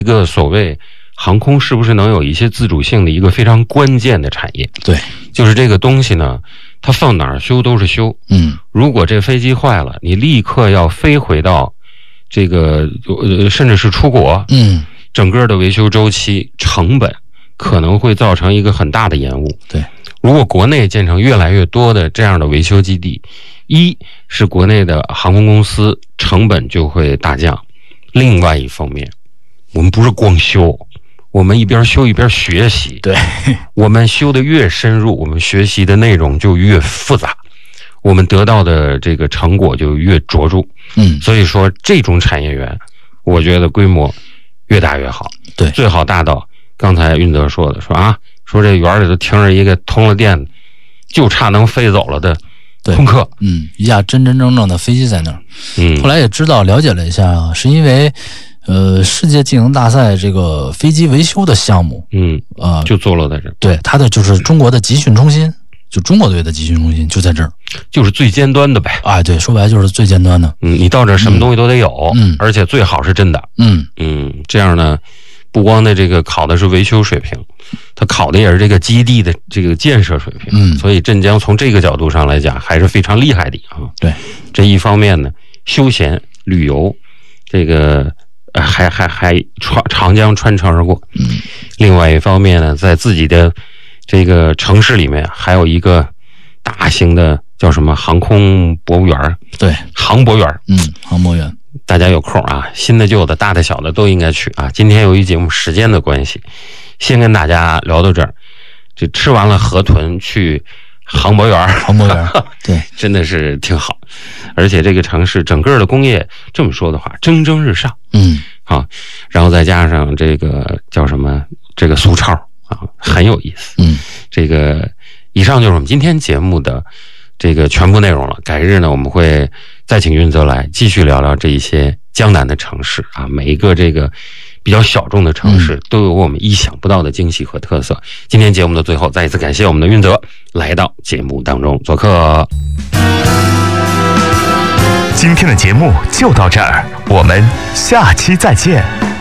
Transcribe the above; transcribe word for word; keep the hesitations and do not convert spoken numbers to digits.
一个所谓航空是不是能有一些自主性的一个非常关键的产业。 对， 就是这个东西呢，它放哪儿修都是修。 嗯， 如果这飞机坏了，你立刻要飞回到这个呃，甚至是出国， 嗯， 整个的维修周期成本可能会造成一个很大的延误。 对， 如果国内建成越来越多的这样的维修基地，一是国内的航空公司成本就会大降，另外一方面，我们不是光修，我们一边修一边学习。 对， 我们修的越深入，我们学习的内容就越复杂，我们得到的这个成果就越卓著。 嗯， 所以说这种产业园，我觉得规模越大越好。 对， 最好大到刚才运泽说的，说啊，说这园里头停着一个通了电，就差能飞走了的空客。 嗯，一架真真正正的飞机在那儿。 嗯， 后来也知道了解了一下，是因为呃世界技能大赛这个飞机维修的项目， 嗯， 呃， 就坐落在这儿。 对，它的就是中国的集训中心，就中国队的集训中心就在这儿， 就是最尖端的呗。 哎，对，说白了就是最尖端的。 嗯，你到这儿什么东西都得有， 嗯， 而且最好是真的。 嗯嗯，这样呢，不光的这个考的是维修水平，它考的也是这个基地的这个建设水平。 嗯， 所以镇江从这个角度上来讲还是非常厉害的啊。 对， 这一方面呢，休闲旅游，这个呃还还还穿长江穿城而过。 嗯， 另外一方面呢，在自己的这个城市里面还有一个大型的叫什么航空博物园。 对， 航博园。 嗯，航博园。 大家有空啊，新的旧的大的小的都应该去啊。今天由于节目时间的关系，先跟大家聊到这儿。这吃完了河豚，去航博园， 航博园，对， 真的是挺好。而且这个城市整个的工业，这么说的话，蒸蒸日上。 嗯， 啊，然后再加上这个叫什么，这个苏超啊，很有意思。 嗯，这个以上就是我们今天节目的这个全部内容了。改日呢，我们会再请运泽来继续聊聊这一些江南的城市啊，每一个这个比较小众的城市都有我们意想不到的惊喜和特色。今天节目的最后，再一次感谢我们的运泽来到节目当中做客。 今天的节目就到这儿，我们下期再见。